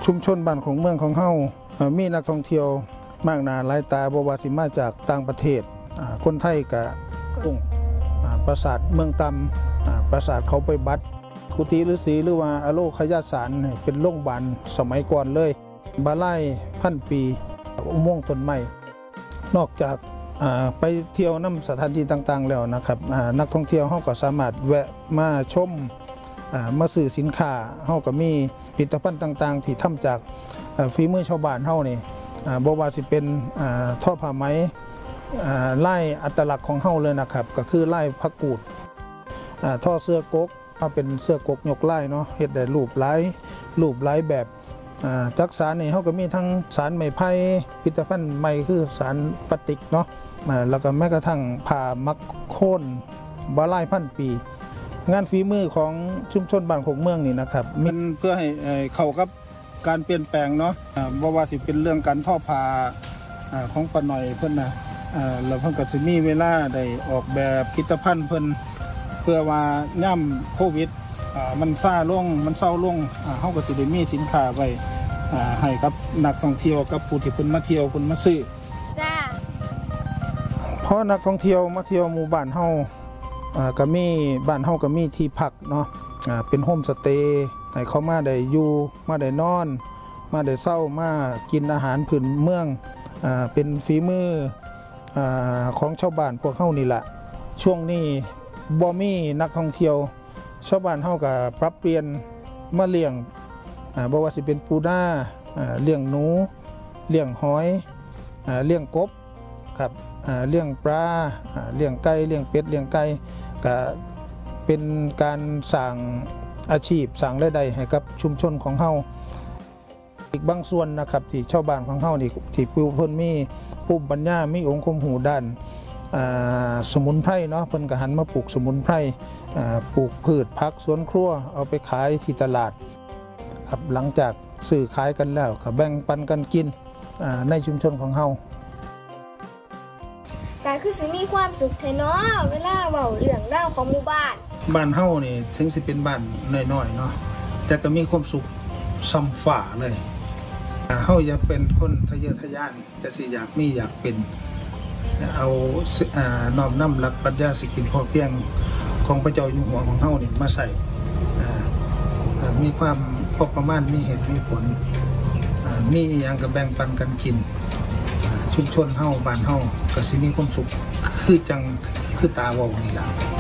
ชุมชนบ้านของเมืองของเฮามีนักท่องเที่ยวมากหนาหลายตาบ่ว่าสิมาจากต่างประเทศคนไทยก็ปราสาทเมืองตำปราสาทเขาไปบัดกุฏิฤาษีหรือว่าอโลคยสารเป็นโรงพยาบาลสมัยก่อนเลยบาไล่พันปีอุโมงค์ต้นไม้นอกจากไปเที่ยวน้ำสถานที่ต่างๆแล้วนะครับนักท่องเที่ยวเขาก็สามารถแวะมาชมมาซื้อสินค้าเขาก็มีผลิตภัณฑ์ต่างๆที่ทำจากฝีมือชาวบ้านเขานี่บ่ว่าสิเป็นท่อผ้าไหมไล่อัตลักษณ์ของเขาเลยนะครับก็คือไล่พักกูดท่อเสื้อกกเอาเป็นเสื้อกกยกไล่เนาะเฮ็ดได้รูปไล่แบบจักสารนี่เขาก็มีทั้งสารไม้ไผ่ผลิตภัณฑ์ไม้คือสารปฏิกเนาะแล้วก็แม้กระทั่งผ้ามักโค่นบาไล่พันปีงานฝีมือของชุมชนบ้านของเมืองนี่นะครับมันเพื่อให้เข้ากับการเปลี่ยนแปลงเนาะว่าสิเป็นเรื่องการทอผ้าของป้าหน่อยเพิ่นนะแล้วเพิ่นก็สิมีเวลาได้ออกแบบผลิตภัณฑ์เพิ่นเพื่อว่าย่ำโควิดมันเศร้าลงเฮาก็สิได้มีสินค้าไว้ให้กับนักท่องเที่ยวกับผู้ที่เพิ่นมาเที่ยวเพิ่นมาซื้อจ้าเพราะนักท่องเที่ยวมาเที่ยวหมู่บ้านเฮาก็มีบ้านเฮาก็มีที่พักเนาะเป็นโฮมสเตย์ให้เขามาได้อยู่มาได้นอนมาได้เศร้ามากินอาหารพื้นเมืองเป็นฝีมือของชาวบ้านพวกเฮานี่แหละช่วงนี้บ่มีนักท่องเที่ยวชาวบ้านเฮาก็ปรับเปลี่ยนมาเลี้ยงบ่ว่าสิเป็นปูนาเลี้ยงหนูเลี้ยงหอยเลี้ยงกบครับเลี้ยงปลาเลี้ยงไก่เลี้ยงเป็ดเลี้ยงไก่ก็เป็นการสร้างอาชีพสร้างรายได้ให้กับชุมชนของเฮาอีกบางส่วนนะครับที่ชาวบ้านของเฮานี่ที่ผู้เพิ่นมีภูมิปัญญามีองค์ความรู้ด้านสมุนไพรเนาะเพิ่นก็หันมาปลูกสมุนไพรปลูกพืชผักสวนครัวเอาไปขายที่ตลาดครับหลังจากซื้อขายกันแล้วก็แบ่งปันกันกินในชุมชนของเฮาการคือสิมีความสุขแท้เนาะเวลาเว้าเรื่องราวของหมู่บ้านเฮานี่ถึงสิเป็นบ้านน้อยๆเนาะแต่ก็มีความสุขซ้ำฝ่าเลยเฮาอยากเป็นคนทะเยอทะยานแต่สิอยากเป็นเอาน้อมนำหลักปรัชญาเศรษฐกิจพอเพียงของพระเจ้าอยู่หัวของเฮานี่มาใส่มีความพอประมาณมีเหตุมีผลมีอย่างกับแบ่งปันกันกินชุมชนเฮาบ้านเฮาก็สิมีความสุขคือตาเว้านี่ล่ะ